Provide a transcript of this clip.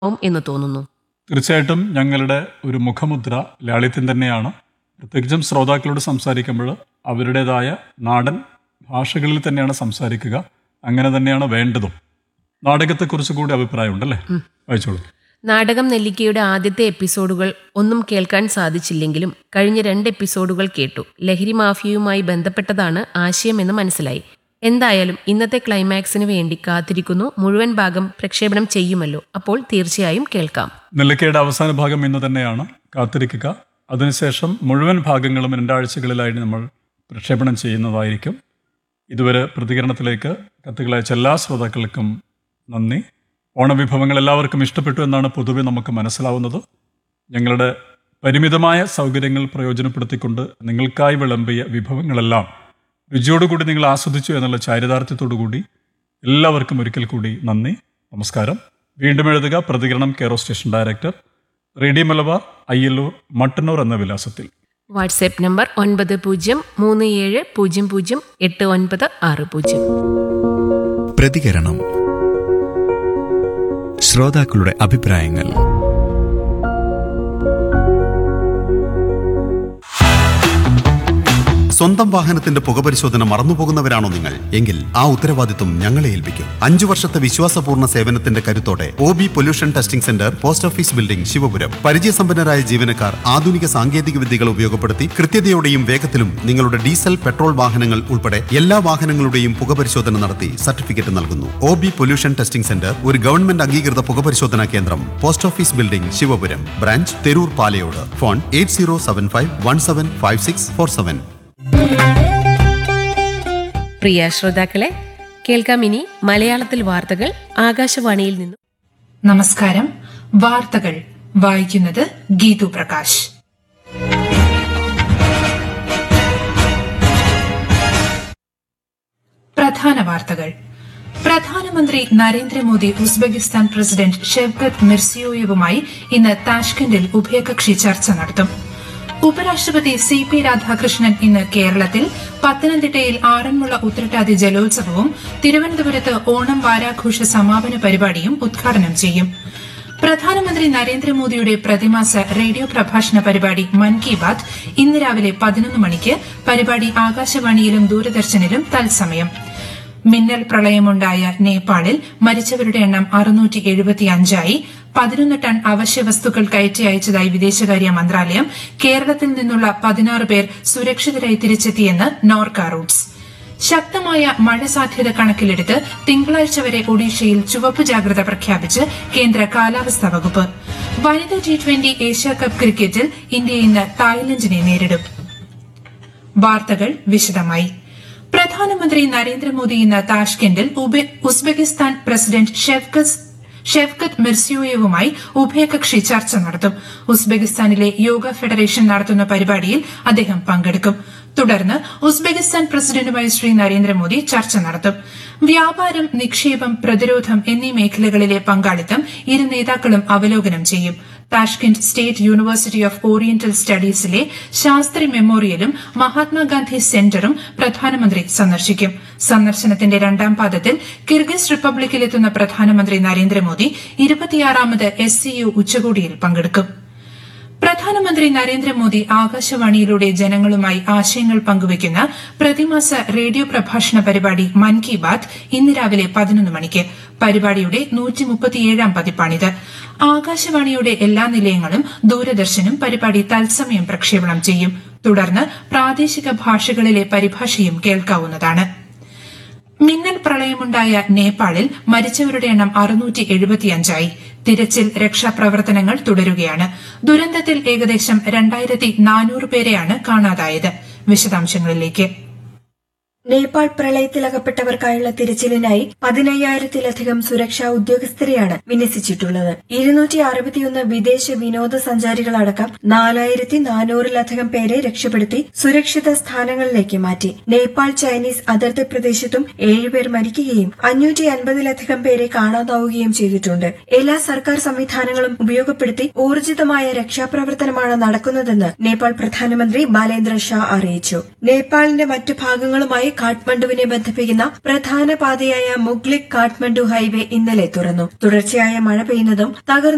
എന്ന് തോന്നുന്നു. തീർച്ചയായിട്ടും ഞങ്ങളുടെ ഒരു മുഖമുദ്ര ലാളിത്യം തന്നെയാണ്. പ്രത്യേകിച്ചും ശ്രോതാക്കളോട് സംസാരിക്കുമ്പോൾ അവരുടേതായ നാടൻ ഭാഷകളിൽ തന്നെയാണ് സംസാരിക്കുക. അങ്ങനെ തന്നെയാണ് വേണ്ടതും. നാടകത്തെക്കുറിച്ച് കൂടി അഭിപ്രായമുണ്ടല്ലേ? വായിച്ചോളൂ. നാടകം നെല്ലിക്കയുടെ ആദ്യത്തെ എപ്പിസോഡുകൾ ഒന്നും കേൾക്കാൻ സാധിച്ചില്ലെങ്കിലും കഴിഞ്ഞ 2 എപ്പിസോഡുകൾ കേട്ടു. ലഹരി മാഫിയയുമായി ബന്ധപ്പെട്ടതാണ് ആശയമെന്ന് മനസ്സിലായി. എന്തായാലും ഇന്നത്തെ ക്ലൈമാക്സിന് വേണ്ടി കാത്തിരിക്കുന്നു. മുഴുവൻ ഭാഗം പ്രക്ഷേപണം ചെയ്യുമല്ലോ, അപ്പോൾ തീർച്ചയായും കേൾക്കാം. നെല്ലിക്കയുടെ അവസാന ഭാഗം ഇന്ന് തന്നെയാണ്. കാത്തിരിക്കുക. അതിനുശേഷം മുഴുവൻ ഭാഗങ്ങളും 2 ആഴ്ചകളിലായി നമ്മൾ പ്രക്ഷേപണം ചെയ്യുന്നതായിരിക്കും. ഇതുവരെ പ്രതികരണത്തിലേക്ക് കത്തുകളയച്ച എല്ലാ ശ്രോതാക്കൾക്കും നന്ദി. ഓണവിഭവങ്ങൾ എല്ലാവർക്കും ഇഷ്ടപ്പെട്ടു എന്നാണ് പൊതുവെ നമുക്ക് മനസ്സിലാവുന്നത്. ഞങ്ങളുടെ പരിമിതമായ സൗകര്യങ്ങൾ പ്രയോജനപ്പെടുത്തിക്കൊണ്ട് നിങ്ങൾക്കായി വിളമ്പിയ വിഭവങ്ങളെല്ലാം രുചിയോടുകൂടി നിങ്ങൾ ആസ്വദിച്ചു എന്നുള്ള ചാരിതാർത്ഥ്യത്തോടുകൂടി എല്ലാവർക്കും ഒരിക്കൽ കൂടി നന്ദി, നമസ്കാരം. വീണ്ടും എഴുതുക. പ്രതികരണം care of station director, radio Malabar, Ayyallur, Mattannur എന്ന വിലാസത്തിൽ. WhatsApp number 9037008960. പ്രതികരണം. ശ്രോതാക്കളുടെ അഭിപ്രായങ്ങൾ. സ്വന്തം വാഹനത്തിന്റെ പുകപരിശോധന മറന്നുപോകുന്നവരാണോ നിങ്ങൾ? എങ്കിൽ ആ ഉത്തരവാദിത്വം ഞങ്ങളെ ഏൽപ്പിക്കും. 5 വർഷത്തെ വിശ്വാസപൂർണ്ണ സേവനത്തിന്റെ കരുത്തോടെ OB pollution testing centre, post office building, Sivapuram. പരിചയസമ്പന്നരായ ജീവനക്കാർ ആധുനിക സാങ്കേതിക വിദ്യകൾ ഉപയോഗപ്പെടുത്തി കൃത്യതയോടെയും വേഗത്തിലും നിങ്ങളുടെ ഡീസൽ, പെട്രോൾ വാഹനങ്ങൾ ഉൾപ്പെടെ എല്ലാ വാഹനങ്ങളുടെയും പുകപരിശോധന നടത്തി സർട്ടിഫിക്കറ്റ് നൽകുന്നു. OB പൊല്യൂഷൻ ടെസ്റ്റിംഗ് സെന്റർ ഒരു ഗവൺമെന്റ് അംഗീകൃത പുകപരിശോധനാ കേന്ദ്രം. Post office building, Sivapuram. Branch Theroor Palayode. Phone 8075175647. പ്രിയ ശ്രോതാക്കളെ, കേൾക്കാം ഇനി മലയാളത്തിൽ വാർത്തകൾ ആകാശവാണിയിൽ നിന്നും. നമസ്കാരം. വാർത്തകൾ വായിക്കുന്നത് ഗീതു പ്രകാശ്. പ്രധാന വാർത്തകൾ. പ്രധാനമന്ത്രി നരേന്ദ്രമോദി ഉസ്ബെക്കിസ്ഥാൻ പ്രസിഡന്റ് ഷെവ്കത്ത് മിർസിയോയേവുമായി ഇന്ന് താഷ്കന്റിൽ ഉഭയകക്ഷി ചർച്ച നടത്തും. ഉപരാഷ്ട്രപതി CP രാധാകൃഷ്ണൻ ഇന്ന് കേരളത്തിൽ പത്തനംതിട്ടയിൽ ആറന്മുള ഉത്രട്ടാതി ജലോത്സവവും തിരുവനന്തപുരത്ത് ഓണം വാരാഘോഷ സമാപന പരിപാടിയും ഉദ്ഘാടനം ചെയ്യും. പ്രധാനമന്ത്രി നരേന്ദ്രമോദിയുടെ പ്രതിമാസ റേഡിയോ പ്രഭാഷണ പരിപാടി മൻ കി ബാത് ഇന്ന് രാവിലെ 11 മണിക്ക് പരിപാടി ആകാശവാണിയിലും ദൂരദർശനിലും തത്സമയം. മിന്നൽ പ്രളയമുണ്ടായ നേപ്പാളിൽ മരിച്ചവരുടെ എണ്ണം 675 11 ടൺ അവശ്യ വസ്തുക്കൾ കയറ്റി അയച്ചതായി വിദേശകാര്യ മന്ത്രാലയം. കേരളത്തിൽ നിന്നുള്ള 16 പേർ സുരക്ഷിതരായി തിരിച്ചെത്തിയെന്ന് നോർക്ക റൂട്ട്സ്. ശക്തമായ മഴ സാധ്യത കണക്കിലെടുത്ത് തിങ്കളാഴ്ച വരെ ഒഡീഷയിൽ ചുവപ്പ് ജാഗ്രത പ്രഖ്യാപിച്ച് കേന്ദ്ര കാലാവസ്ഥാ വകുപ്പ്. വനിതാ T20 ഏഷ്യാകപ്പ് ക്രിക്കറ്റിൽ ഇന്ത്യ ഇന്ന് തായ്ലൻഡിനെ നേരിടും. വാർത്തകൾ വിശദമായി. പ്രധാനമന്ത്രി നരേന്ദ്രമോദി ഇന്ന് താഷ്കന്റിൽ ഉസ്ബെക്കിസ്ഥാൻ പ്രസിഡന്റ് ഷെവ്കത്ത് മിർസിയോയേവുമായി ഉഭയകക്ഷി ചർച്ച നടത്തും. ഉസ്ബെക്കിസ്ഥാനിലെ യോഗ ഫെഡറേഷൻ നടത്തുന്ന പരിപാടിയിൽ അദ്ദേഹം പങ്കെടുക്കും. തുടർന്ന് ഉസ്ബെക്കിസ്ഥാൻ പ്രസിഡന്റുമായി ശ്രീ നരേന്ദ്രമോദി ചർച്ച നടത്തും. വ്യാപാരം, നിക്ഷേപം, പ്രതിരോധം എന്നീ മേഖലകളിലെ പങ്കാളിത്തം ഇരു നേതാക്കളും അവലോകനം ചെയ്യും. Tashkent state university of oriental സ്റ്റഡീസിലെ Shastri മെമ്മോറിയലും Mahatma Gandhi സെന്ററും പ്രധാനമന്ത്രി സന്ദർശിക്കും. സന്ദർശനത്തിന്റെ 2ാം പാദത്തിൽ കിർഗിസ് റിപ്പബ്ലിക്കിലെത്തുന്ന പ്രധാനമന്ത്രി നരേന്ദ്രമോദി 26ാമത് SCO ഉച്ചകോടിയിൽ പങ്കെടുക്കും. പ്രധാനമന്ത്രി നരേന്ദ്രമോദി ആകാശവാണിയിലൂടെ ജനങ്ങളുമായി ആശയങ്ങൾ പങ്കുവയ്ക്കുന്ന പ്രതിമാസ റേഡിയോ പ്രഭാഷണ പരിപാടി മൻ കി ബാത് ഇന്ന് രാവിലെ 11 മണിക്ക്. പരിപാടിയുടെ 137ാം പതിപ്പാണിത്. ആകാശവാണിയുടെ എല്ലാ നിലയങ്ങളും ദൂരദർശനും പരിപാടി തത്സമയം പ്രക്ഷേപണം ചെയ്യും. തുടർന്ന് പ്രാദേശിക ഭാഷകളിലെ പരിഭാഷയും കേൾക്കാവുന്നതാണ്. മിന്നൽ പ്രളയമുണ്ടായ നേപ്പാളിൽ മരിച്ചവരുടെ എണ്ണം 675. തിരച്ചിൽ, രക്ഷാപ്രവർത്തനങ്ങൾ തുടരുകയാണ്. ദുരന്തത്തിൽ ഏകദേശം 2400 പേരെയാണ് കാണാതായത്. വിശദാംശങ്ങളിലേക്ക്. നേപ്പാൾ പ്രളയത്തിലകപ്പെട്ടവർക്കായുള്ള തിരച്ചിലിനായി 15,000-ലധികം സുരക്ഷാ ഉദ്യോഗസ്ഥരെയാണ് വിന്യസിച്ചിട്ടുള്ളത്. 261 വിദേശ വിനോദസഞ്ചാരികളടക്കം 4,400-ലധികം പേരെ രക്ഷപ്പെടുത്തി സുരക്ഷിത സ്ഥാനങ്ങളിലേക്ക് മാറ്റി. നേപ്പാൾ ചൈനീസ് അതിർത്തി പ്രദേശത്തും 7 പേർ മരിക്കുകയും 550-ലധികം പേരെ കാണാതാവുകയും ചെയ്തിട്ടുണ്ട്. എല്ലാ സർക്കാർ സംവിധാനങ്ങളും ഉപയോഗപ്പെടുത്തി ഊർജിതമായ രക്ഷാപ്രവർത്തനമാണ് നടക്കുന്നതെന്ന് നേപ്പാൾ പ്രധാനമന്ത്രി ബാലേന്ദ്ര ഷാ അറിയിച്ചു. നേപ്പാളിന്റെ മറ്റു ഭാഗങ്ങളുമായി കാഠ്മണ്ഡുവിനെ ബന്ധിപ്പിക്കുന്ന പ്രധാന പാതയായ മുഗ്ലിക് കാഠ്മണ്ഡു ഹൈവേ ഇന്നലെ തുറന്നു. തുടർച്ചയായ മഴ പെയ്യുന്നതും തകർന്ന